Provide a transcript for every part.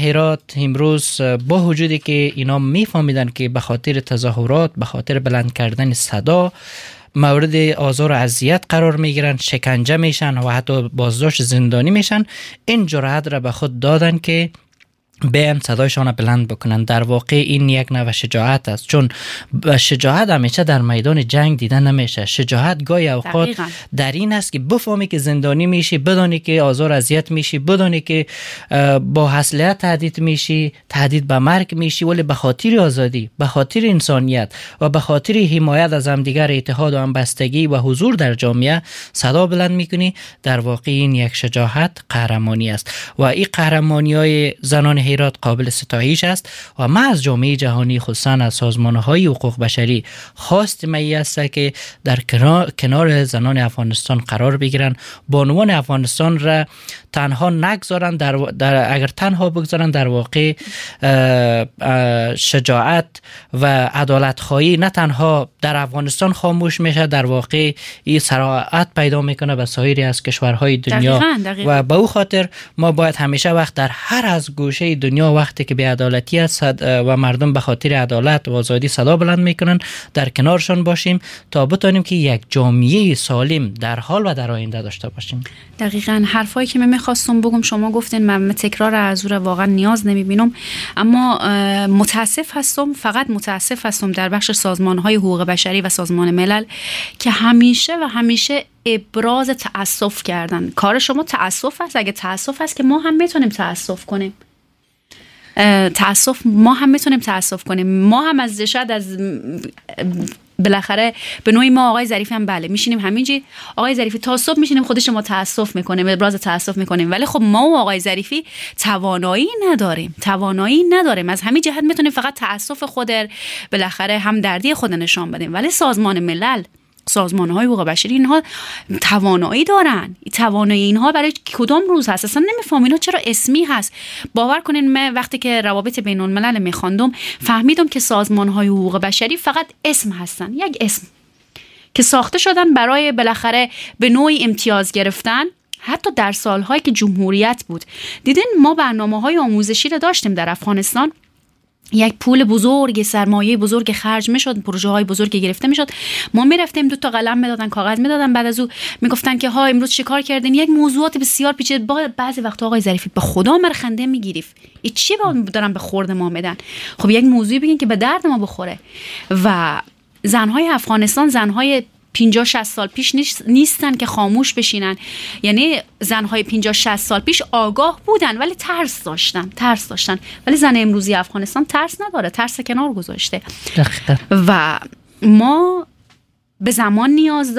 هرات امروز با وجودی که اینا میفهمیدن که به خاطر تظاهرات، به خاطر بلند کردن صدا مورد آزار و اذیت قرار میگیرن، شکنجه میشن و حتی بازداشت زندانی میشن، این جرأت را به خود دادن که بیان صدایشان بلند بکنن. در واقع این یک نوع شجاعت است، چون شجاعت همیشه در میدان جنگ دیده نمیشه. شجاعت گاهی اوقات در این است که بفهمی که زندانی میشی، بدانی که آزار اذیت میشی، بدانی که با اسلحه تهدید میشی، تهدید به مرگ میشی، ولی به خاطر آزادی، به خاطر انسانیت و به خاطر حمایت از همدیگر، اتحاد و همبستگی و حضور در جامعه صدا بلند میکنی. در واقع این یک شجاعت، قهرمانی است و این قهرمانی‌های زنان هرات قابل ستایش است و ما از جامعه جهانی، خصوصا از سازمان‌های حقوق بشری، خواست می است که در کنار زنان افغانستان قرار بگیرن، بانوان افغانستان را تنها نگذارن، اگر تنها بگذارن در واقع شجاعت و عدالت خواهی نه تنها در افغانستان خاموش میشه، در واقع این سرایت پیدا میکنه به سایر از کشورهای دنیا. دقیقاً. و به او خاطر ما باید همیشه وقت در هر از گوشه دنیا وقتی که بی‌عدالتی است و مردم به خاطر عدالت و آزادی صدا بلند میکنن، در کنارشان باشیم تا بتونیم که یک جامعه سالم در حال و در آینده داشته باشیم. دقیقاً حرفایی که من میخواستم بگم شما گفتین، من تکرار از اون واقعا نیاز نمیبینم، اما متاسف هستم در بخش سازمان‌های حقوق بشری و سازمان ملل که همیشه ابراز تأسف کردن. کار شما تأسف است. اگه تأسف است که ما هم میتونیم تأسف کنیم. ما هم میتونیم تأسف کنیم. ما هم بالاخره به نوعی ما آقای ظریفی هم بله میشینیم همینجی آقای ظریفی تا صبح میشینیم خودش ما تأسف میکنیم، ابراز تأسف میکنیم، ولی خب ما و آقای ظریفی توانایی نداریم. از همین جهت میتونیم فقط تأسف خود بالاخره همدردی خود نشان بدیم، ولی سازمان ملل، سازمان‌های حقوق بشری اینها توانایی دارن. توانایی اینها برای کدام روز هست اصلا نمیفهمم. اینا چرا اسمی هست؟ باور کنین من وقتی که روابط بین الملل میخواندم فهمیدم که سازمان‌های حقوق بشری فقط اسم هستن، یک اسم که ساخته شدن برای بالاخره به نوعی امتیاز گرفتن. حتی در سال‌هایی که جمهوریت بود دیدین ما برنامه‌های آموزشی رو داشتیم در افغانستان، یک پول بزرگ، سرمایه بزرگ خرج میشد، پروژه های بزرگی گرفته میشد، ما میرفتیم 2 تا قلم میدادن، کاغذ میدادن، بعد از اون میگفتن که ها امروز چیکار کردین، یک موضوعات بسیار پیچیده. بعضی وقتا آقای ظریفی به خدا مرخنده میگیریف این چی دارن به خورد ما میدن؟ خب یک موضوعی بگین که به درد ما بخوره. و زنهای افغانستان زنهای 50-60 سال پیش نیستن که خاموش بشینن. یعنی زنهای 50-60 سال پیش آگاه بودن ولی ترس داشتن، ولی زن امروزی افغانستان ترس نداره، ترس کنار گذاشته. و ما به زمان نیاز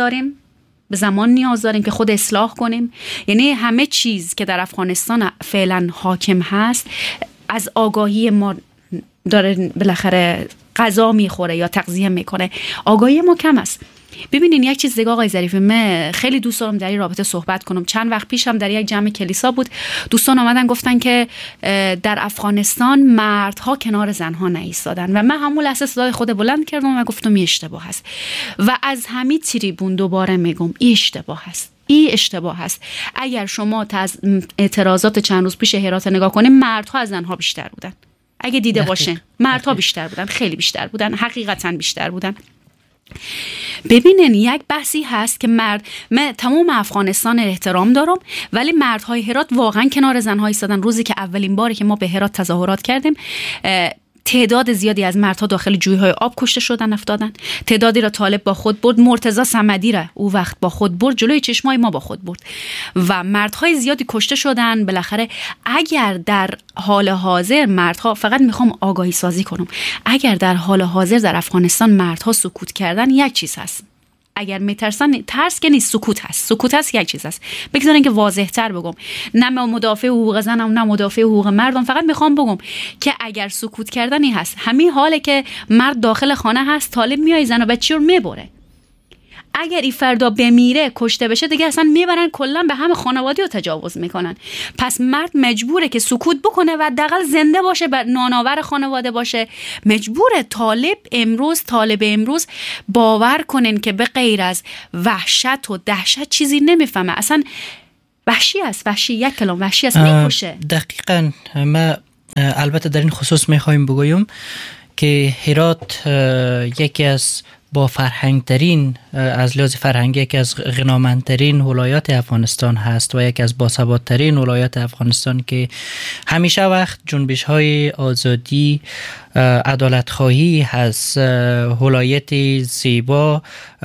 داریم که خود اصلاح کنیم. یعنی همه چیز که در افغانستان فعلا حاکم هست از آگاهی ما داره بالاخره غذا میخوره یا تغذیه میکنه. آگاهی ما کم است. ببینین یک چیز دیگه آقای ظریفی، من خیلی دوست دارم در این رابطه صحبت کنم. چند وقت پیش هم در یک جمع کلیسا بود، دوستان آمدن گفتن که در افغانستان مردها کنار زنها نایستادن و من همون لحظه صدای خود بلند کردم و گفتم این اشتباه است. و از همین تریبون دوباره میگم این اشتباه است. اگر شما اعتراضات چند روز پیش هرات نگاه کنید، مردها از زنها بیشتر بودن. اگه دیده باشین مردها بیشتر بودن، خیلی بیشتر بودن، حقیقتا بیشتر بودن. ببینین یک بحثی هست که من تمام افغانستان احترام دارم، ولی مردهای هرات واقعا کنار زنها ایستادن. روزی که اولین باری که ما به هرات تظاهرات کردیم، تعداد زیادی از مردها داخل جویهای آب کشته شدن، افتادن. تعدادی را طالب با خود برد، مرتضی صمدی را او وقت با خود برد، جلوی چشمای ما با خود برد و مردهای زیادی کشته شدن. بالاخره اگر در حال حاضر مردها، فقط میخوام آگاهی سازی کنم، اگر در حال حاضر در افغانستان مردها سکوت کردن، یک چیز هست. اگر میترسن، ترس که نیست، سکوت هست یک چیز هست. بگذارین که واضح تر بگم، نه مدافع حقوق زنم نه مدافع حقوق مردم، فقط میخوام بگم که اگر سکوت کردنی هست، همین حاله که مرد داخل خانه هست، طالب میای زن و بچی رو میبره. اگر این فردا بمیره، کشته بشه، دیگه اصلا میبرن کلا به همه خانوادی رو تجاوز میکنن. پس مرد مجبوره که سکوت بکنه و حداقل زنده باشه، بر نانآور خانواده باشه. مجبوره. طالب امروز باور کنین که به غیر از وحشت و دهشت چیزی نمیفهمه. اصلا وحشی است، یک کلام وحشی است، میکشه. دقیقاً. ما البته در این خصوص میخوایم بگویم که هرات یکی از با فرهنگترین، از لحاظ فرهنگی یکی از غنامندترین ولایات افغانستان هست و یکی از باثبات‌ترین ولایات افغانستان که همیشه وقت جنبش های آزادی، عدالت خواهی هست، ولایت زیبا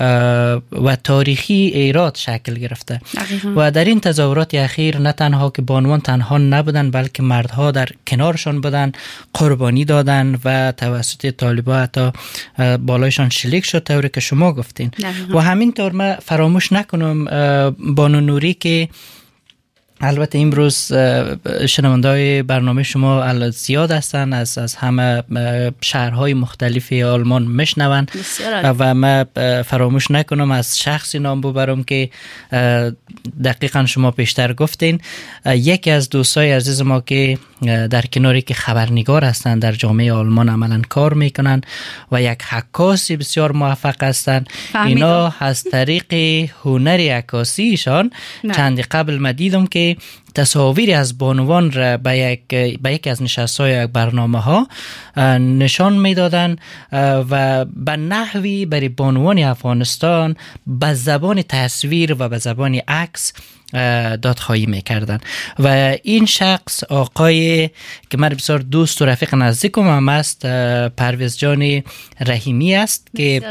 و تاریخی ایراد شکل گرفته. و در این تظاهرات اخیر نه تنها که بانوان تنها نبودن بلکه مردها در کنارشان بودن، قربانی دادن و توسط طالبان حتی بالایشان شلیک شد طوری که شما گفتین. و همینطور من فراموش نکنم بانو نوری که البته امروز شنونده‌های برنامه شما زیاد هستن، از همه شهرهای مختلف آلمان میشنون و من فراموش نکنم از شخصی نام ببرم که دقیقا شما پیشتر گفتین. یکی از دوستای عزیز ما که در کناری که خبرنگار هستن در جامعه آلمان عملا کار میکنن و یک عکاسی بسیار موفق هستن، اینا از طریق هنر عکاسیشان چند قبل ما دیدم که تصاویری از بانوان را به یکی از نشست‌های برنامه ها نشان میدادن و به نحوی برای بانوان افغانستان به زبان تصویر و به زبان عکس دادخواهی میکردن. و این شخص آقای که من بسیار دوست و رفیق نزدیکم هم است، پرویز جان رحیمی است که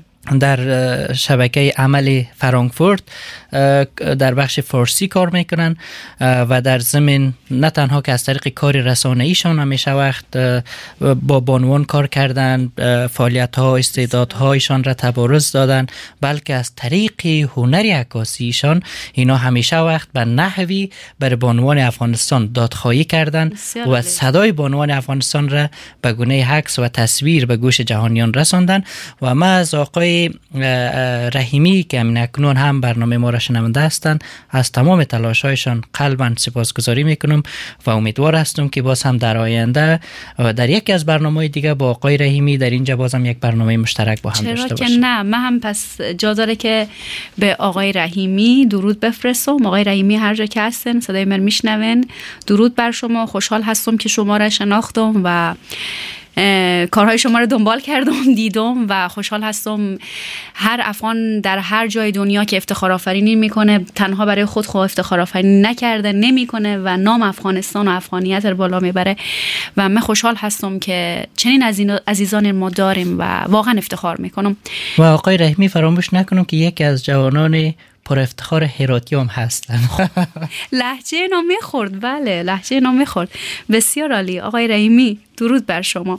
در شبکه عمل فرانکفورت در بخش فارسی کار میکنن و در ضمن نه تنها که از طریق کار رسانه‌ایشان همیشه وقت با بانوان کار کردن، فعالیت‌ها، استعدادهایشان را تبارز دادن، بلکه از طریق هنر عکاسیشان اینا همیشه وقت به نحوی بر بانوان افغانستان دادخواهی کردن و صدای بانوان افغانستان را به گونه عکس و تصویر به گوش جهانیان رساندن. و ما از آقای رحیمی که همین اکنون هم برنامه ما را شنونده هستند از تمام تلاش‌هایشان قلباً سپاسگزاری میکنم و امیدوار هستم که باز هم در آینده در یکی از برنامه‌های دیگه با آقای رحیمی در اینجا باز هم یک برنامه مشترک با هم داشته باشیم. چرا که نه، من هم پس جا داره که به آقای رحیمی درود بفرستم. آقای رحیمی هر جا که هستن صدای من میشنون، درود بر شما. خوشحال هستم که شما را شناختم و کارهای شما رو دنبال کردم، دیدم و خوشحال هستم. هر افغان در هر جای دنیا که افتخار آفرینی میکنه تنها برای خود افتخار آفرینی نکرده، نمیکنه و نام افغانستان و افغانیت رو بالا میبره و من خوشحال هستم که چنین عزیزان ما داریم و واقعا افتخار میکنم. و آقای رحیمی فراموش نکنم که یکی از جوانان پر افتخار هراتی هم هستن. لهجه نام میخورد، بله لهجه نام میخورد. بسیار عالی. آقای رحیمی درود بر شما.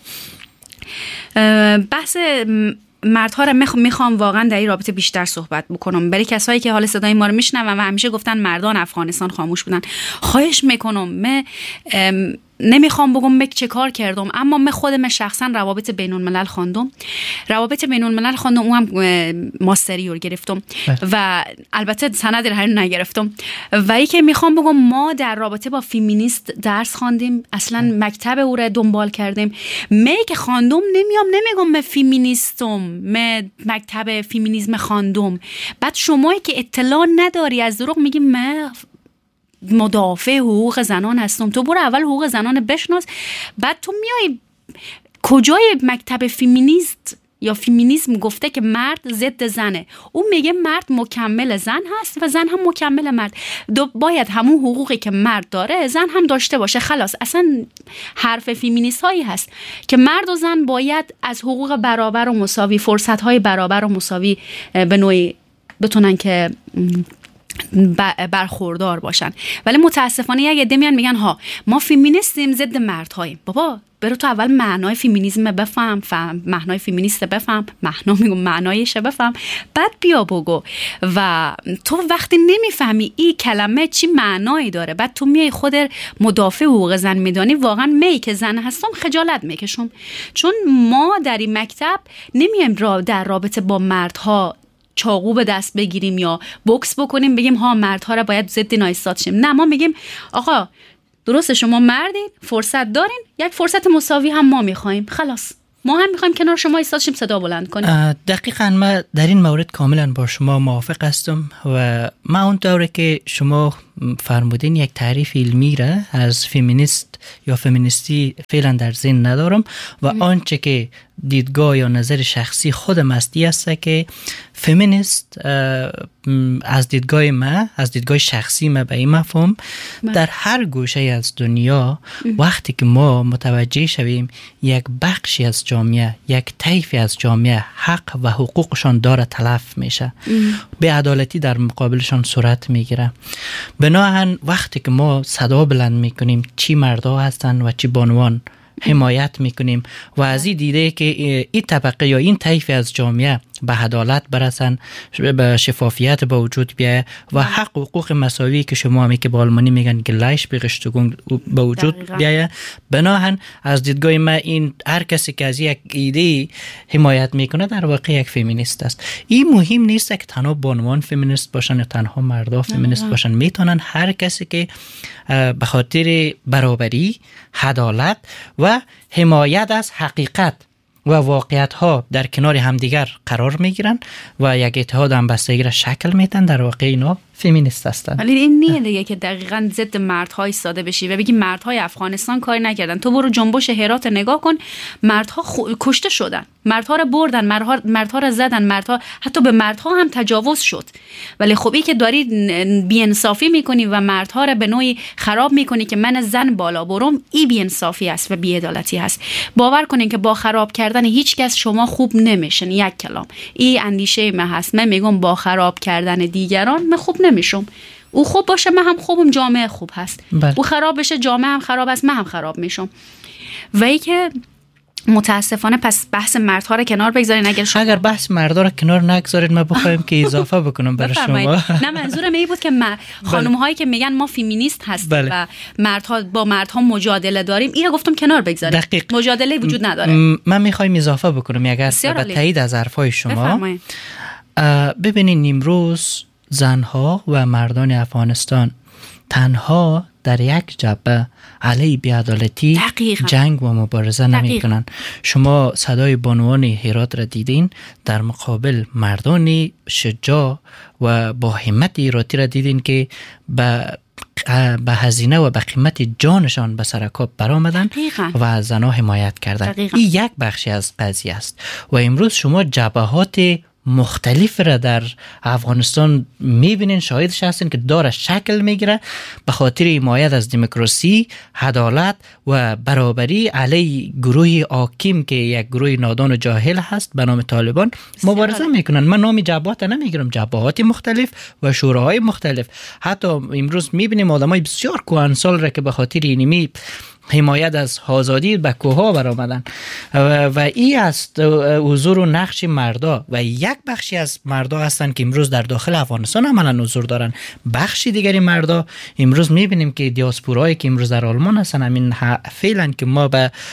بحث مردها را میخوام واقعا در این رابطه بیشتر صحبت بکنم. برای کسایی که حال صدای ما رو میشنون و همیشه گفتن مردان افغانستان خاموش بودن، خواهش میکنم، من نمیخوام بگم چه کار کردم، اما من خودم شخصا روابط بین الملل خواندم. اون هم ماستری رو گرفتم و البته سند رو نگرفتم. و ای که میخوام بگم ما در رابطه با فیمینیست درس خواندیم، اصلا مکتب او رو دنبال کردیم. می که خواندم نمیگم من فیمینیستم، من مکتب فیمینیسم خواندم. بعد شمایی که اطلاع نداری از دروغ میگی من مدافع حقوق زنان هستم. تو برو اول حقوق زنان بشناس، بعد تو میای کجای مکتب فیمینیست یا فیمینیسم گفته که مرد ضد زنه. اون میگه مرد مکمل زن هست و زن هم مکمل مرد. باید همون حقوقی که مرد داره زن هم داشته باشه. خلاص اصلا حرف فیمینیست هایی هست که مرد و زن باید از حقوق برابر و مساوی، فرصت های برابر و مساوی به نوعی بتونن که برخوردار باشن. ولی متاسفانه یک عده میگن ها ما فیمینیستیم ضد مردهاییم. بابا برو تو اول معنای فیمینیسم بفهم، معنای فیمینیست بفهم، معنایش بفهم، بعد بیا بگو. و تو وقتی نمیفهمی این کلمه چی معنایی داره، بعد تو میای خود مدافع حقوق زن میدانی، واقعا می که زن هستم خجالت میکشم. چون ما در این مکتب نمیایم در رابطه با مردها چاقو به دست بگیریم یا بوکس بکنیم بگیم ها مردها را باید ضد نایستاد شیم. نه، ما میگیم آقا درسته شما مردین، فرصت دارین، یک فرصت مساوی هم ما میخوایم. خلاص ما هم میخوایم کنار شما ایستاد شیم، صدا بلند کنیم. دقیقاً من در این مورد کاملا با شما موافق هستم و من اون طوری که شما فرمودین یک تعریف علمی را از فمینیست یا فمینیستی فعلا در ذهن ندارم و آنچه که دیدگاه یا نظر شخصی خودم هستی است که فمینیست از دیدگاه ما، از دیدگاه شخصی ما به این مفهوم در هر گوشه از دنیا وقتی که ما متوجه شویم یک بخشی از جامعه، یک طیفی از جامعه حق و حقوقشان داره تلف میشه، بی‌عدالتی در مقابلشان صورت میگیره، بناهن وقتی که ما صدا بلند میکنیم چی مردا هستن و چی بانوان حمایت میکنیم و از این دیده که این طبقه یا این طیف از جامعه به عدالت برسن، به شفافیت به وجود بیایه و حق و حقوق مساوی که شما همی که به آلمانی میگن گلایش بگشتگون به وجود بیایه، بناهن از دیدگاه من این هر کسی که از یک ایده حمایت میکنه در واقع یک فمینیست است. این مهم نیست که تنها بانوان فمینیست باشن یا تنها مردا فمینیست باشن، میتونن هر کسی که به خاطر برابری، عدالت و حمایت از حقیقت و واقعیت ها در کنار همدیگر قرار میگیرن و یک اتحاد همبستگی را شکل میدن، در واقع اینا فمینیست هستن. ولی این نیه دیگه که دقیقاً ضد مردها ایستاده بشی و بگی مردهای افغانستان کاری نکردن. تو برو جنبش هرات نگاه کن، مردها کشته شدن، مردها را بردن، مردها را زدن، مردها حتی به مردها هم تجاوز شد. ولی خب این که داری بی‌انصافی میکنی و مردها را به نوعی خراب میکنی که من زن بالا برم، این بی‌انصافی است و بی‌عدالتی است. باور کنین که با خراب کردن هیچ کس شما خوب نمیشن. یک کلام این اندیشه من هست. من میگم با خراب کردن دیگران من خوب نمیشم. او خوب باشه من هم خوبم، جامعه خوب هست. او خراب بشه جامعه هم خراب است، من هم خراب میشم. و ای که متاسفانه پس بحث مردها رو کنار بگذارین. اگر بحث مردها رو کنار نگذارید ما بخوایم که اضافه بکنم برای شما. نه منظورم این بود که خانم هایی که میگن ما فمینیست هستیم و مردها با مردها مجادله داریم، این رو گفتم کنار بگذارید. دقیق. مجادله وجود نداره. من میخوایم اضافه بکنم اگر به تایید از حرفای شما. ببینین امروز زنها و مردان افغانستان تنها در یک جبهه علیه بی‌عدالتی جنگ و مبارزه نمی کنن. شما صدای بانوان هرات را دیدین، در مقابل مردان شجاع و با همت هراتی را دیدین که به هزینه و به قیمت جانشان به سرکاب برآمدن و از زنها حمایت کردن. این یک بخشی از قضیه است و امروز شما جبهات مختلف را در افغانستان میبینین، شاهدش هستین که داره شکل میگیره به خاطر حمایت از دموکراسی، عدالت و برابری علیه گروه حاکم که یک گروه نادان و جاهل هست به نام طالبان مبارزه میکنن. من نام جبهات نمیگیرم، جبهات مختلف و شوراهای مختلف. حتی امروز میبینیم آدمای بسیار کهنسال را که به خاطر اینمی حمایت از آزادی به کوها برآمدن و این است حضور و نقش مردا و یک بخشی از مردا هستن که امروز در داخل افغانستان عملا حضور دارن. بخشی دیگری مردا امروز میبینیم که دیاسپورایی که امروز در آلمان هستن، همین فعلا که ما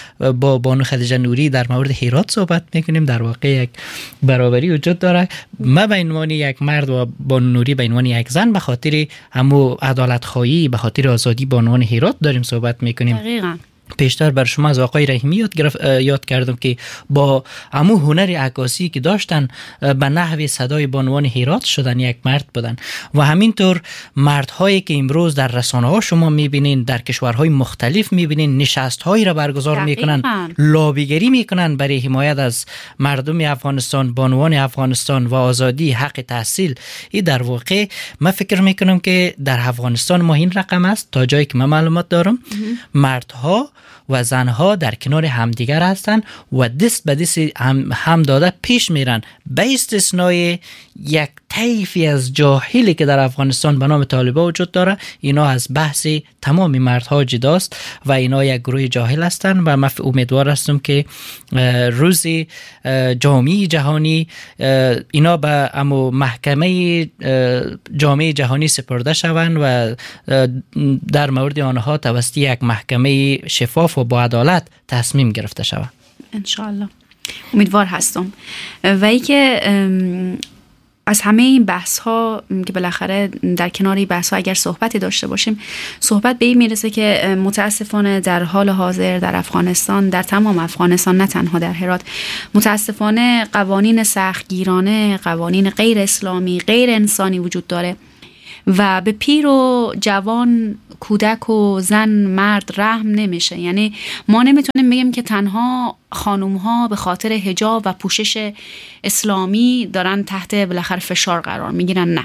با بانو خدیجه نوری در مورد هرات صحبت میکنیم، در واقع یک برابری وجود داره. ما به عنوان یک مرد و بانو نوری به عنوان یک زن به خاطر همو عدالت خواهی، به خاطر آزادی بانوان هرات داریم صحبت میکنیم. پیشتر بر شما از آقای رحیمی یاد کردم که با همون هنر عکاسی که داشتن به نحو صدای بانوان هرات شدن یک مرد بودن و همینطور مردهایی که امروز در رسانه ها شما میبینین، در کشورهای مختلف میبینین نشست هایی را برگزار میکنن، لابیگری میکنن برای حمایت از مردم افغانستان، بانوان افغانستان و آزادی، حق تحصیل. این در واقع من فکر میکنم که در افغانستان ما این رقم است تا جایی که من معلومات دارم، مردها و زنها در کنار همدیگر هستن و دست به دست هم داده پیش میرن، به استثنای یک طیفی از جاهلی که در افغانستان به نام طالبان وجود داره. اینا از بحث تمام مردها جداست و اینا یک گروه جاهل هستن و من امیدوار هستم که روز جامعه جهانی اینا به محکمه جامعه جهانی سپرده شوند و در مورد آنها توسط یک محکمه شفاف و با عدالت تصمیم گرفته شود. انشاءالله امیدوار هستم. و ای که از همه این بحث ها که بالاخره در کنار این بحث ها اگر صحبتی داشته باشیم، صحبت به این میرسه که متاسفانه در حال حاضر در افغانستان، در تمام افغانستان نه تنها در هرات، متاسفانه قوانین سختگیرانه، قوانین غیر اسلامی، غیر انسانی وجود داره و به پیر و جوان، کودک و زن، مرد رحم نمیشه. یعنی ما نمیتونیم بگیم که تنها خانوم ها به خاطر حجاب و پوشش اسلامی دارن تحت بالاخره فشار قرار میگیرن. نه،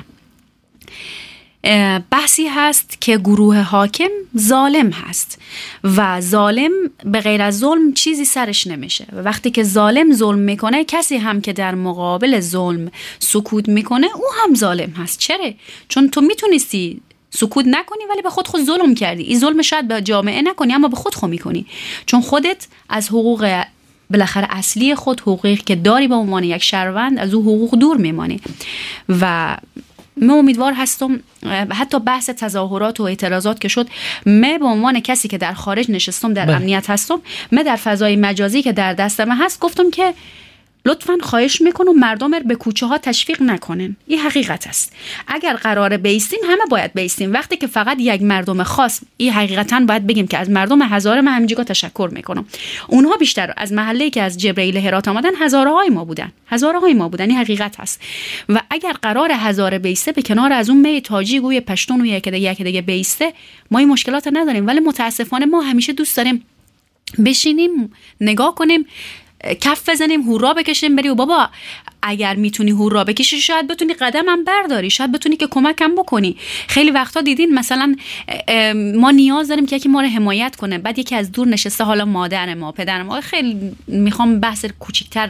بحثی هست که گروه حاکم ظالم هست و ظالم به غیر از ظلم چیزی سرش نمیشه و وقتی که ظالم ظلم میکنه، کسی هم که در مقابل ظلم سکوت میکنه او هم ظالم هست. چرا؟ چون تو میتونستی سکوت نکنی ولی به خود ظلم کردی. این ظلم شاید به جامعه نکنی اما به خود میکنی، چون خودت از حقوق بالاخره اصلی خود، حقوقی که داری به عنوان یک شهروند، از او حقوق دور میمانی. و من امیدوار هستم حتی بحث تظاهرات و اعتراضات که شد، من به عنوان کسی که در خارج نشستم، در امنیت هستم، من در فضای مجازی که در دستم هست گفتم که لطفاً خواهش میکنم مردم رو به کوچه ها تشویق نکنن. این حقیقت است. اگر قراره بیستیم همه باید بیستیم. وقتی که فقط یک مردم خاص، این حقیقتاً باید بگیم که از مردم هزاره من همینجا تشکر میکنم. اونها بیشتر از محله که از جبرئیل هرات آمدن هزارهای ما بودن. این حقیقت هست. و اگر قرار هزاره بیسته به کنار از اون می تاجیک و پشتون و یک دیگه بیسته، ما این مشکلات نداریم. ولی متاسفانه ما همیشه دوست داریم بشینیم نگاه کنیم، کف بزنیم، هورا بکشیم، بری و بابا اگر میتونی هورا بکشی شاید بتونی قدمم برداری، شاید بتونی که کمکم بکنی. خیلی وقتا دیدین مثلا ما نیاز داریم که یکی ما رو حمایت کنه، بعد یکی از دور نشسته، حالا مادر ما، پدر ما، خیلی میخوام بحث کوچیک‌تر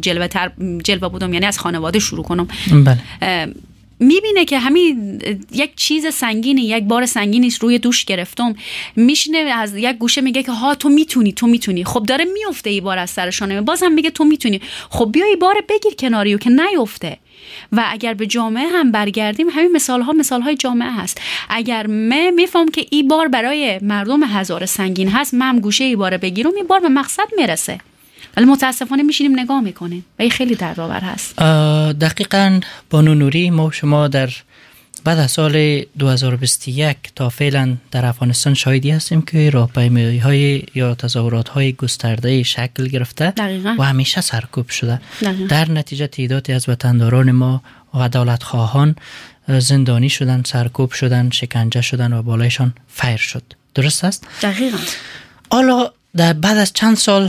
جلوه بودم، یعنی از خانواده شروع کنم. بله. میبینه که همین یک چیز سنگینی، یک بار سنگینی روی دوش گرفتم، میشینه از یک گوشه میگه که ها تو میتونی. خب داره میفته این بار از سرشانه، بازم میگه تو میتونی. خب بیا این بار بگیر کناریو که نیفته. و اگر به جامعه هم برگردیم، همین مثالهای جامعه هست. اگر من میفهم که این بار برای مردم هزار سنگین هست، من هم گوشه این بار بگیرم، این بار به مقصد میرسه. ولی متاسفانه میشینیم نگاه میکنیم و این خیلی دردآور هست. دقیقاً بانو نوری، ما شما در بعد از سال 2021 تا فعلا در افغانستان شاهدی هستیم که راهپیمایی‌های یا تظاهرات‌های گسترده شکل گرفته. دقیقا. و همیشه سرکوب شده. دقیقا. در نتیجه تعدادی از وطنداران ما و عدالت‌خواهان زندانی شدن، سرکوب شدن، شکنجه شدن و بالایشان فیر شد. درست است؟ دقیقاً. حالا در بعد از چند سال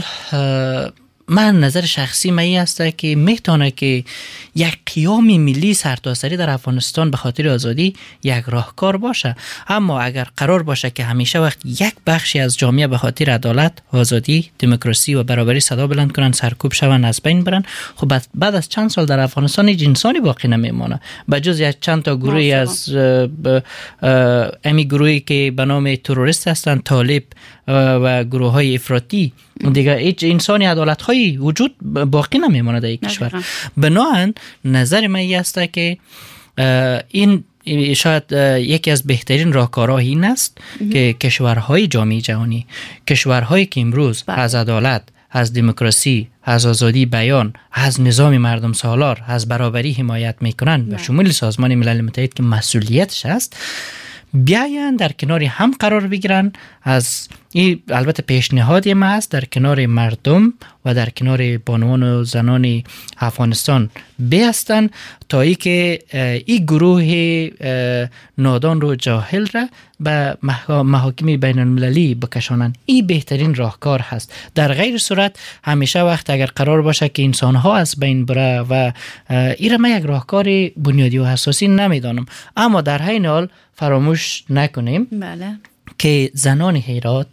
من نظر شخصی من است که میتونه که یک قیام ملی سرتاسری در افغانستان به خاطر آزادی یک راهکار باشه، اما اگر قرار باشه که همیشه وقت یک بخشی از جامعه به خاطر عدالت، آزادی، دموکراسی و برابری صدا بلند کنن، سرکوب شون، از بین برن، خب بعد از چند سال در افغانستان هیچ انسانی باقی نمیمونه بجز یک چند تا گروهی از امی گروهی که به نام تروریست هستند، طالب و گروه های افراطی، دیگه هیچ انسانی عدالت هایی وجود باقی نمیمونه در یک کشور. بنابراین نظر من است که این شاید یکی از بهترین راهکارها این است که کشورهای جامعه جهانی، کشورهایی که امروز از عدالت، از دموکراسی، از آزادی بیان، از نظام مردم سالار، از برابری حمایت میکنن و شمول سازمان ملل متحد که مسئولیتش است، بیاین در کنار هم قرار بگیرن. از این البته پیشنهادی ما است، در کنار مردم و در کنار بانوان و زنان افغانستان بیستن تا ای که این گروه نادان رو جاهل را به محاکم بین المللی بکشانن. این بهترین راهکار هست. در غیر صورت همیشه وقت اگر قرار باشه که انسان ها از بین بره و این را من یک راهکار بنیادی و اساسی نمیدانم، اما در حین حال فراموش نکنیم که زنان هرات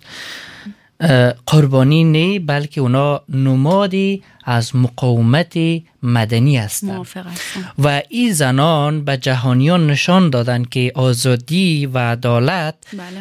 قربانی نه، بلکه اونا نمادی از مقاومت مدنی هستند و این زنان به جهانیان نشان دادن که آزادی و عدالت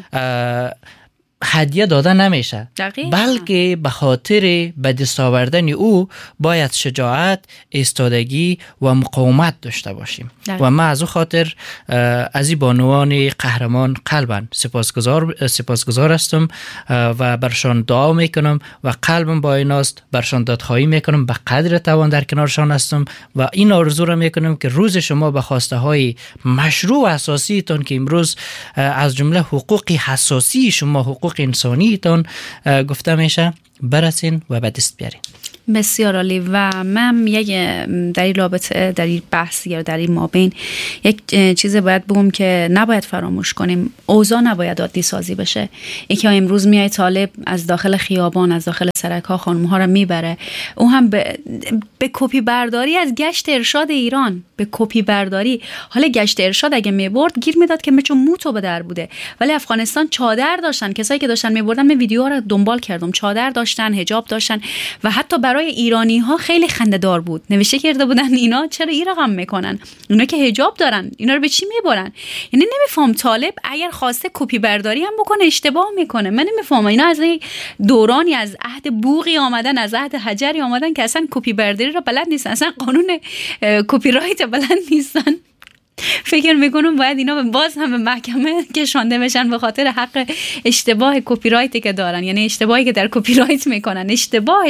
هدیه داده نمیشه، بلکه به خاطر به دست آوردن او باید شجاعت، ایستادگی و مقاومت داشته باشیم. و من از او خاطر از این بانوان قهرمان قلباً سپاسگزار هستم و برشان دعا میکنم و قلبم با ایناست، برشان دادخواهی میکنم، به قدر توان در کنارشان هستم و این آرزو را میکنم که روز شما به خواسته های مشروع و اساسی تان که امروز از جمله حقوق حساسی شما، حقوق انسانی تان گفته میشه، برسین و به دست بیارین. بسیار عالی. و من یک در این رابطه، در این بحث یا در این مابین یک چیز باید بگم که نباید فراموش کنیم. اوضاع نباید عادی سازی بشه. یکی امروز میای طالب از داخل خیابان، از داخل سرک‌ها خانم‌ها رو میبره، اون هم به کپی برداری از گشت ارشاد ایران، به کپی برداری. حالا گشت ارشاد اگه میبرد گیر میداد که چون موتو به در بوده، ولی افغانستان چادر داشتن. کسایی که داشتن میبردن، من ویدیوها رو دنبال کردم، چادر داشتن، حجاب داشتن و حتی برای ایرانی ها خیلی خنده‌دار بود. نوشته کرده بودن اینا چرا این رقم میکنن، اینا که حجاب دارن اینا رو به چی میبرن؟ یعنی نمیفهم طالب اگر خواسته کپی برداری هم بکنه اشتباه میکنه. من نمیفهمم اینا از یک دورانی از عهد بوقی آمدن، از عهد حجری آمدن که اصلا کپی برداری رو بلد نیستن، اصلا قانون کپی رایت بلد نیستن. فکر میکنم باید اینا باز هم به محکمه کشانده بشن به خاطر حق اشتباه کپی رایتی که دارن، یعنی اشتباهی که در کپی رایت میکنن. اشتباه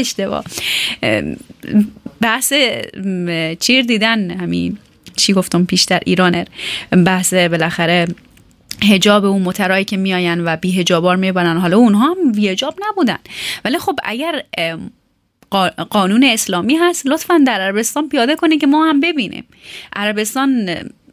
بحث چیر دیدن، همین چی گفتم پیشتر، ایرانر، بحث بالاخره حجاب اون مترایی که میاین و بی حجابار میبرن. حالا اونها هم بی حجاب نبودن، ولی خب اگر قانون اسلامی هست لطفاً در عربستان پیاده کنه که ما هم ببینیم. عربستان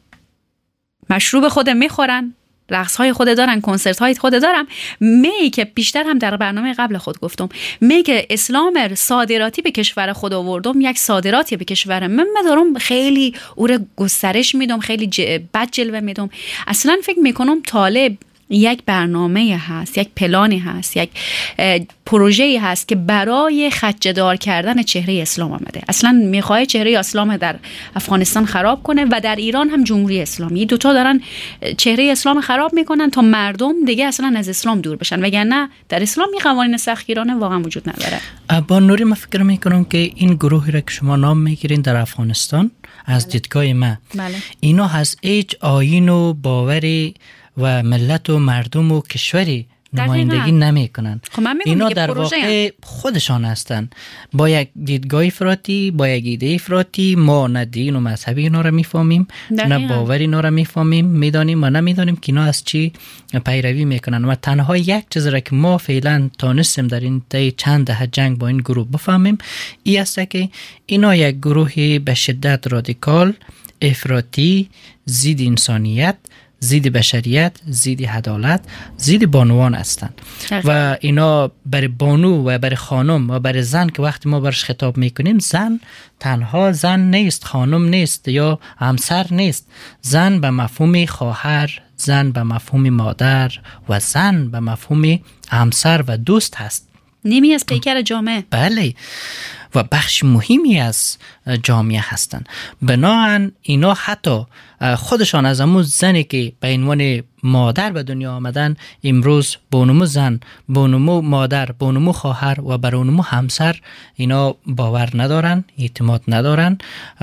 مشروب خود میخورن، رقص‌های خود دارن، کنسرت‌های خود دارن. می که بیشتر هم در برنامه قبل خود گفتم، می که اسلام صادراتی به کشور خود آوردم، یک صادراتی به کشور من دارم، خیلی او رو گسترش میدم، خیلی بد جلوه میدم. اصلا فکر میکنم طالب یک برنامه هست، یک پلانی هست، یک پروژه‌ای هست که برای خدشه‌دار کردن چهره اسلام آمده. اصلا میخواد چهره اسلام در افغانستان خراب کنه و در ایران هم جمهوری اسلامی. دوتا دارن چهره اسلام خراب میکنن تا مردم دیگه اصلا از اسلام دور بشن، وگرنه در اسلام این قوانین سختگیرانه واقعا وجود نداره. با نوری من فکر میکنم که این گروهی را که شما نام میگیرین در افغانستان از دیدگاه من، اینا از هیچ آیین و باوری و ملت و مردم و کشوری نمایندگی نمی کنن. اینا در واقع خودشان هستن با یک دیدگاه افراطی، با یک ایده افراطی. ما نه دین و مذهبی اینا را میفهمیم، نه باوری اینا را میفهمیم، میدانیم و نمیدانیم که اینا از چی پیروی میکنن. و تنها یک چیز را که ما فعلا تانستیم در این چند دهه جنگ با این گروه بفهمیم این است که اینا یک گروهی به شدت رادیکال، افراطی، ضد انسانیت، ضد بشریت، ضد عدالت، ضد بانوان هستند. و اینا برای بانو و برای خانم و برای زن که وقتی ما برش خطاب میکنیم، زن تنها زن نیست، خانم نیست یا همسر نیست. زن به مفهوم خواهر، زن به مفهوم مادر و زن به مفهوم همسر و دوست هست. نیمی از پیکر جامعه. بله، و بخش مهمی از جامعه هستند. بناهن اینا حتی خودشان از همون زنی که به عنوان مادر به دنیا آمدن، امروز بانمو زن، بانمو مادر، بانمو خواهر و برانمو همسر اینا باور ندارن، اعتماد ندارن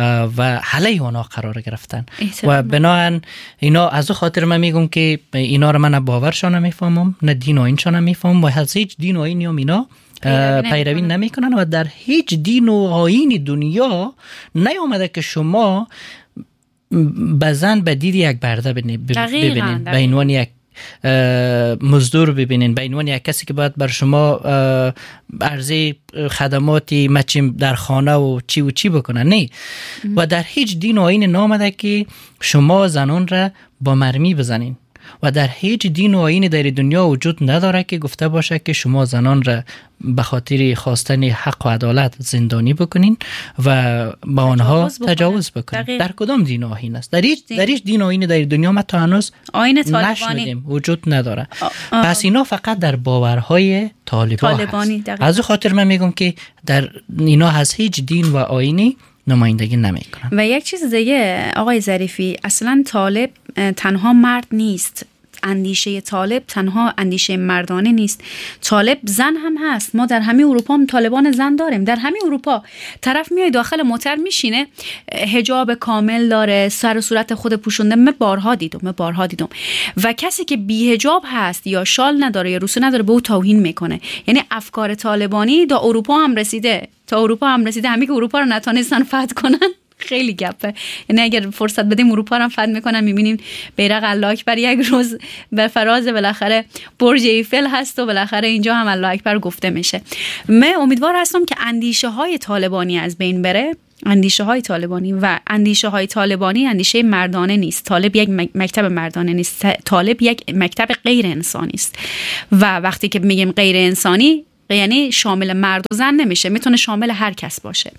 و حالی اونا قرار گرفتن. و بناهن اینا از خاطر من میگم که اینا رو من نه باورشان نمیفهمم، نه دین و اینشان نمیفهمم و از هیچ دین و اینی هم اینا پیروی نمی کنن و در هیچ دین و آیین دنیا نیامده که شما بزن به دید یک برده ببینین، به عنوان یک مزدور ببینین، به عنوان یک کسی که باید بر شما عرضه خدماتی مچیم در خانه و چی بکنن. نه. و در هیچ دین و آیین نامده که شما زنان را با مرمی بزنین و در هیچ دین و آیین در دنیا وجود نداره که گفته باشه که شما زنان را به خاطر خواستن حق و عدالت زندانی بکنین و با آنها تجاوز بکنین. در کدام دین و آیین است؟ در هیچ دین و آیین در دنیا ما تا هنوز نشنیدیم، وجود نداره. پس اینا فقط در باورهای طالبانی هست. از خاطر من میگم که در اینا از هیچ دین و آیینی نمایندگی نمیکنن. و یک چیز دیگه آقای ظریفی، اصلا طالب تنها مرد نیست. اندیشه طالب تنها اندیشه مردانه نیست، طالب زن هم هست. ما در همه اروپا هم طالبان زن داریم. در همه اروپا طرف میای داخل موتر میشینه، حجاب کامل داره، سر و صورت خود پوشونده. من بارها دیدم و کسی که بی حجاب هست یا شال نداره یا روسو نداره به او توهین میکنه. یعنی افکار طالبانی تا اروپا هم رسیده. همه که اروپا رو نتونستن فتح کنن خیلی گپه. یعنی اگر فرصت بدیم اروپا هم فتح میکنن، میبینیم بیرق الله اکبر یک روز به فراز بالاخره برج ایفل هست و بالاخره اینجا هم الله اکبر گفته میشه. من امیدوار هستم که اندیشه های طالبانی از بین بره. اندیشه های طالبانی و اندیشه های طالبانی اندیشه مردانه نیست. طالب یک مکتب مردانه نیست، طالب یک مکتب غیر انسانی است. و وقتی که میگیم غیر انسانی یعنی شامل مرد و زن نمیشه، میتونه شامل هر کس باشه.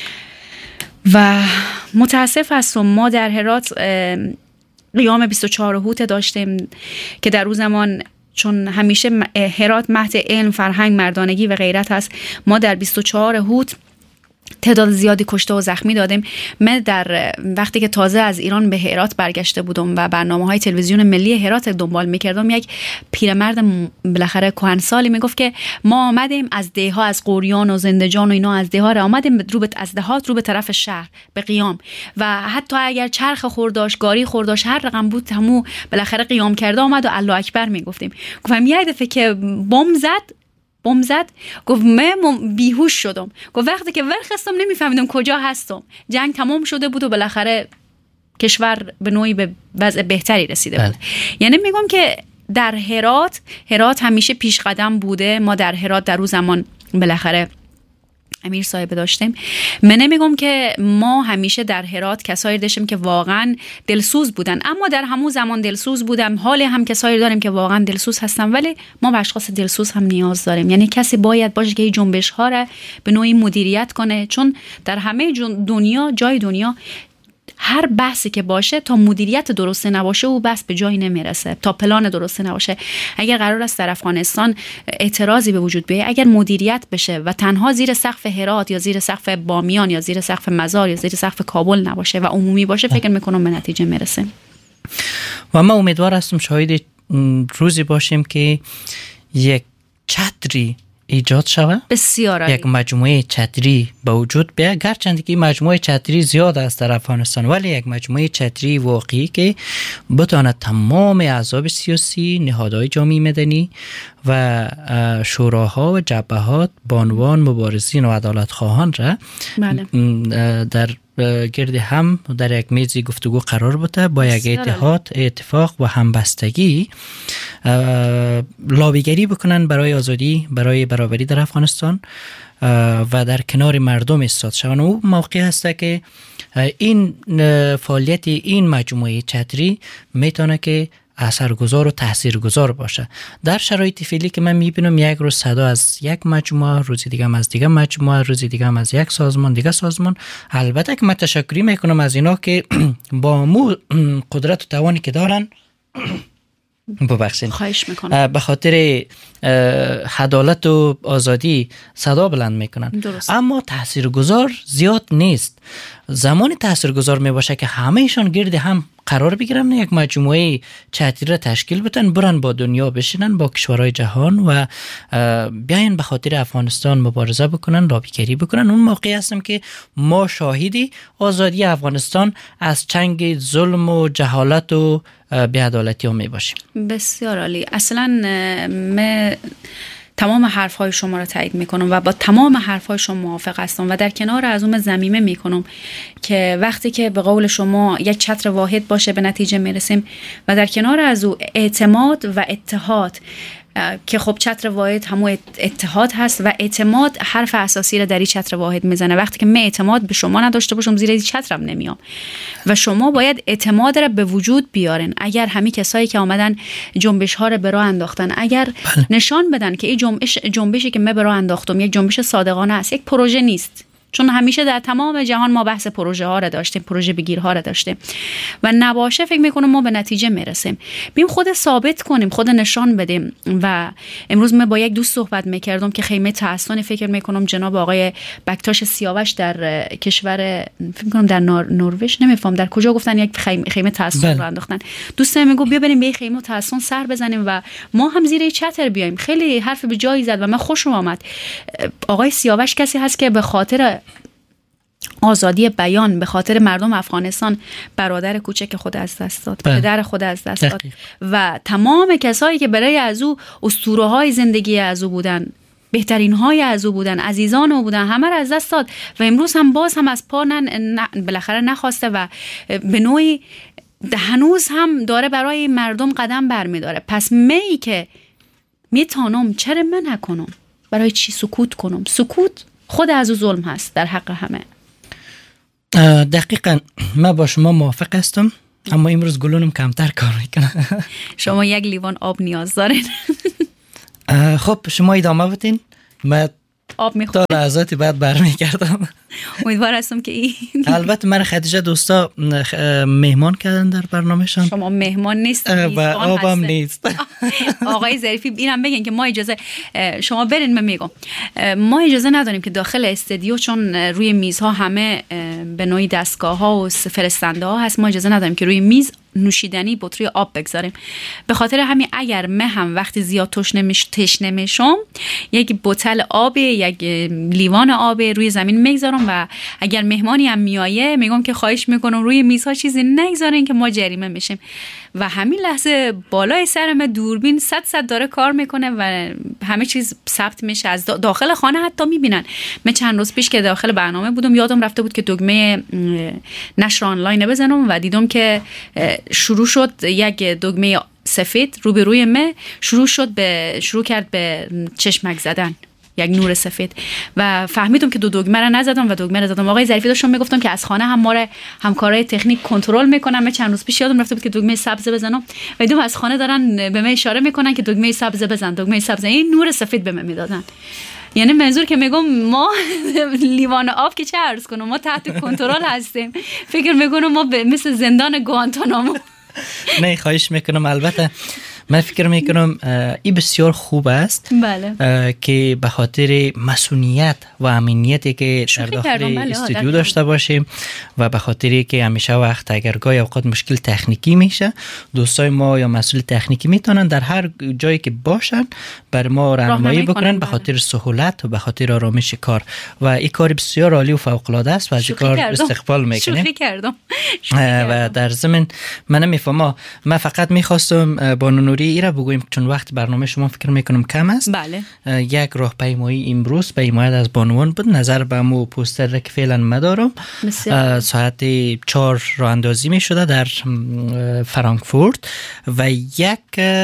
و متاسف هستم ما در هرات قیام 24 هوت داشتیم که در اون زمان چون همیشه هرات مهد علم، فرهنگ، مردانگی و غیرت هست، ما در 24 هوت تعداد زیادی کشته و زخمی دادیم. من در وقتی که تازه از ایران به هرات برگشته بودم و برنامه‌های تلویزیون ملی هرات دنبال می‌کردم، یک پیرمرد بالاخره کهنسالی میگفت که ما آمدیم از دهها، از قوریان و زندجان و اینا، از دهها را آمدیم از دهات رو به طرف شهر به قیام، و حتی اگر چرخ خورداش، گاری خورداش، هر رقم بود همو بالاخره قیام کرده آمد و الله اکبر میگفتیم. گفتم یه دفعه که بمب زد گفت من بیهوش شدم. گفت وقتی که ورخستم نمیفهمیدم کجا هستم. جنگ تمام شده بود و بالاخره کشور به نوعی به وضع بهتری رسیده بود. یعنی میگم که در هرات همیشه پیش قدم بوده. ما در هرات در اون زمان بالاخره امیر صاحب داشتیم. من نمیگم که ما همیشه در هرات کسایی داشتیم که واقعا دلسوز بودن، اما در همون زمان دلسوز بودم. حال هم کسایی داریم که واقعا دلسوز هستن، ولی ما به اشخاص دلسوز هم نیاز داریم. یعنی کسی باید باشه که این جنبش ها را به نوعی مدیریت کنه، چون در همه دنیا، جای دنیا، هر بحثی که باشه تا مدیریت درسته نباشه او بحث به جایی نمیرسه، تا پلان درسته نباشه. اگر قرار است در افغانستان اعتراضی به وجود بیاد، اگر مدیریت بشه و تنها زیر سقف هرات یا زیر سقف بامیان یا زیر سقف مزار یا زیر سقف کابل نباشه و عمومی باشه، فکر میکنم به نتیجه میرسه. و من امیدوار هستم شاهد روزی باشیم که یک چتری ایجاد شود، بسیار عالی، یک مجموعه چتری به وجود بیاد. گرچند که مجموعه چتری زیاد است در افغانستان، ولی یک مجموعه چتری واقعی که بتواند تمام احزاب سیاسی، نهادهای جامعه مدنی و شوراها و جبهات بانوان مبارزین و عدالت خواهان را در گرد هم در یک میز گفتگو قرار بده، با یک اتحاد، اتفاق و همبستگی لابیگری بکنن برای آزادی، برای برابری در افغانستان و در کنار مردم ایستاد شوند. او موقع هست که این فعالیت این مجموعه چتری میتونه که اثرگذار و تاثیرگذار باشه. در شرایط فعلی که من میبینم یک روز صدا از یک مجموعه، روزی دیگه هم از دیگه مجموعه، روزی دیگه هم از یک سازمان دیگه سازمان. البته که من تشکری میکنم از اینا که با مو قدرت و توانی که دارن ببخشید، خواهش میکنم، به خاطر عدالت و آزادی صدا بلند میکنن. درست. اما تاثیرگذار زیاد نیست. زمان تاثیرگذار میباشه که همه ایشان گرد هم قرار بگیرن، یک مجموعه چتری را تشکیل بدن، برن با دنیا بشینن، با کشورهای جهان و بیاین به خاطر افغانستان مبارزه بکنن، لابیگری بکنن. اون موقعی هستم که ما شاهدی آزادی افغانستان از چنگ ظلم و جهالت و بی‌عدالتی ها میباشیم. بسیار عالی. اصلا من تمام حرفهای شما را تایید میکنم و با تمام حرفهای شما موافق هستم و در کنار از اون ضمیمه میکنم که وقتی که به قول شما یک چتر واحد باشه به نتیجه میرسیم و در کنار از اون اعتماد و اتحاد، که خب چتر واحد همون اتحاد هست و اعتماد حرف اساسی را در این چتر واحد میزنه. وقتی که من اعتماد به شما نداشته باشم زیر این چترم نمیام و شما باید اعتماد را به وجود بیارن. اگر همین کسایی که آمدن جنبش ها را به راه انداختن اگر نشان بدن که این جنبشی که من به راه انداختم یک جنبش صادقانه است، یک پروژه نیست، چون همیشه در تمام جهان ما بحث پروژه ها را داشتیم، پروژه بگیرها را داشتیم و نباشه، فکر میکنم ما به نتیجه میرسیم. بیم خود ثابت کنیم، خود نشان بدیم. و امروز من با یک دوست صحبت میکردم که خیمه تحسن، فکر میکنم جناب آقای بکتاش سیاوش در کشور، فکر میکنم در نروژ، نمیفهم در کجا، گفتن یک خیمه تحسن رو انداختن. دوستم میگه بیا بریم به خیمه تحسن سر بزنیم و ما هم زیر چتر بیایم. خیلی حرف به جایی زد و من خوشم آمد. آقای سیاوش کسی هست که به خاطر آزادی بیان، به خاطر مردم افغانستان برادر کوچک خود از دست داد، پدر خود از دست داد و تمام کسایی که برای از او اسطوره‌های زندگی از او بودن بهترین های از او بودن، عزیزان او بودن، همه را از دست داد و امروز هم باز هم از پا بالاخره نخواسته و به نوعی هنوز هم داره برای مردم قدم برمیداره. پس می که میتونم چرا من نکنم؟ برای چی سکوت کنم؟ سکوت خود از او ظلم هست در حق همه. دقیقاً من با شما موافق هستم، اما امروز گلونم کمتر کار میکنه. شما یک لیوان آب نیاز دارین. خب شما ادامه بدین، من آب میخورم تا لحظاتی بعد برمیگردم. امیدوار هستم که این البته من خدیجه دوستا مهمان کردن در برنامهشان. شما مهمان نیست و آبم نیست. آقای ظریفی اینم بگن که ما اجازه، شما برین من میگم، ما اجازه نداریم که داخل استودیو چون روی میزها همه به نوعی دستگاه ها و فرستنده ها هست، ما اجازه نداریم که روی میز نوشیدنی بطری آب بگذاریم. به خاطر همین اگر من هم وقتی زیاد تشنه میشم یک بوتل آب، یک لیوان آب روی زمین میگذارم و اگر مهمانی هم میایه میگم که خواهش میکنم روی میزها چیزی نگذارین که ما جریمه میشیم. و همین لحظه بالای سرم دوربین 100 داره کار میکنه و همه چیز ثبت میشه از داخل خانه، حتی میبینن. من چند روز پیش که داخل برنامه بودم یادم رفته بود که دکمه نشر آنلاین بزنم و دیدم که شروع شد یک دکمه سفید روبروی من شروع کرد به چشمک زدن، یک نور سفید، و فهمیدم که دو دکمه را نزدم و دکمه را زدم. آقای ظریفی داشتم میگفتم که از خانه هم ما را همکارای تکنیک کنترل میکنن. من چند روز پیش یادم رفته بود که دکمه سبز بزنم و دیدم از خانه دارن به من اشاره میکنن که دکمه سبز بزن، دکمه سبز. این نور سفید به من میدادن. یعنی منظور که میگم ما لیوان آب که چه عرض کنم، ما تحت کنترل هستیم. فکر میکنم ما مثل زندان گوانتانامو. نه خواهش میکنم. البته من فکر میکنم این بسیار خوب است. بله. که به خاطر مسئولیت و امنیتی که در داخل استودیو داشته باشیم و به خاطری که همیشه وقت اگر گاهی اوقات مشکل تکنیکی میشه، دوستای ما یا مسئول تکنیکی میتونن در هر جایی که باشن بر ما راهنمایی بکنن به خاطر سهولت و به خاطر آرامش کار. و این کار بسیار عالی و فوق العاده است و از این کار استقبال میکنیم. شوخی کردم. و در ضمن من نمیفهمم، من فقط میخواستم با نوری ایرا بگویم چون وقت برنامه شما فکر میکنم کم است. بله. یک راهپیمایی امروز به حمایت از بانوان بود. نظر به مو پوستر که فعلا مدارم ساعت 4 راه اندازی می شده در فرانکفورت و یک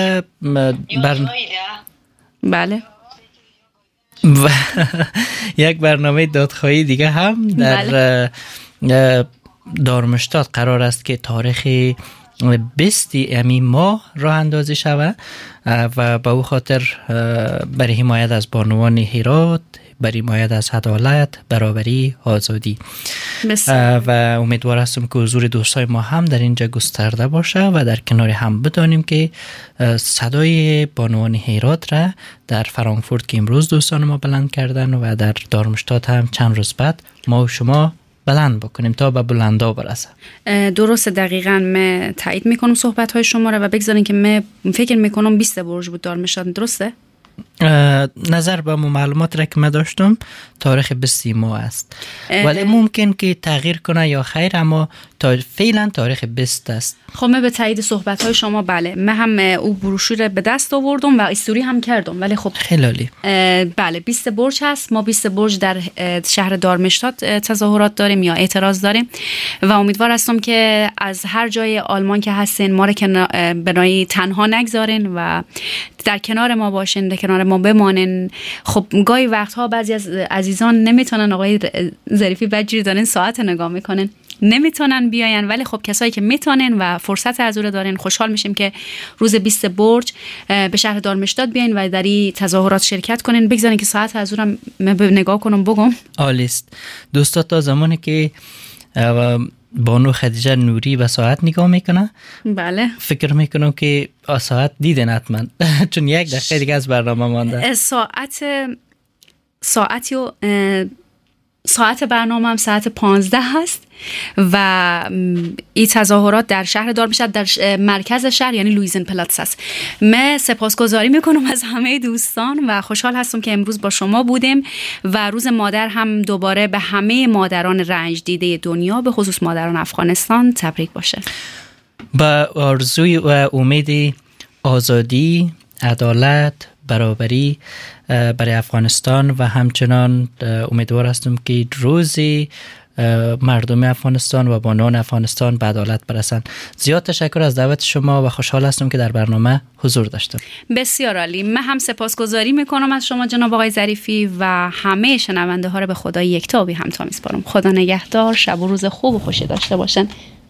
بله و یک برنامه دادخواهی دیگه هم در دارمشتات قرار است که تاریخ 20 امین ماه راه اندازی شود و به او خاطر برای حمایت از بانوان هرات، برای حمایت از عدالت، برابری، آزادی. و امیدوار هستم که حضور دوستای ما هم در اینجا گسترده باشه و در کنار هم بدانیم که صدای بانوان هرات را در فرانکفورت که امروز دوستان ما بلند کردن و در دارمشتات هم چند روز بعد ما و شما بلند بکنیم تا به بلندا برسه. درسته، دقیقاً من تایید میکنم صحبت های شما را و بگذارین که من فکر میکنم 20 برج بود دارمشتات. درسته؟ نظر به معلومات را که من داشتم تاریخ 20 ماه است، ولی ممکن که تغییر کنه یا خیر، اما فعلا تاریخ 20 است. خب من به تایید صحبت های شما بله، من هم او بروشور به دست آوردم و استوری هم کردم، ولی خب خیلی عالی. بله 20 برج هست. ما 20 برج در شهر دارمشتات تظاهرات داریم یا اعتراض داریم و امیدوار هستم که از هر جای آلمان که هستین ما را به نوعی تنها نگذارین و در کنار ما باشین، در کنار ما بمانین. خب گاهی وقتها بعضی از عزیزان نمیتونن، آقای ظریفی بدجوری دارن ساعت نگاه میکنن نمیتونن بیاین، ولی خب کسایی که میتونن و فرصت از اون دارن خوشحال میشیم که روز 20 برج به شهر دارمشتات بیاین و در این تظاهرات شرکت کنین. بگذارین که ساعت از اون نگاه کنم بگم. عالی است دوستا. تا زمانی که بانو خدیجه نوری به ساعت نگاه میکنه، بله فکر میکنم که ساعت دیدن حتما چون 1 دقیقه دیگه از برنامه مانده. ساعت برنامه هم ساعت 15 هست و این تظاهرات در شهر دارمشتات در مرکز شهر یعنی لویزن پلاتس است. من سپاسگزاری میکنم از همه دوستان و خوشحال هستم که امروز با شما بودیم و روز مادر هم دوباره به همه مادران رنج دیده دنیا به خصوص مادران افغانستان تبریک باشه. با آرزوی و امید آزادی، عدالت، برابری برای افغانستان و همچنان امیدوار هستم که روزی مردم افغانستان و بانوان افغانستان به عدالت برسند. زیاد تشکر از دعوت شما و خوشحال هستم که در برنامه حضور داشتم. بسیار عالی. من هم سپاسگزاری میکنم از شما جناب آقای ظریفی و همه شنونده ها رو به خدای یکتا و بی همتا میسپارم. خدا نگهدار. شب و روز خوب و خوشی داشته باشن.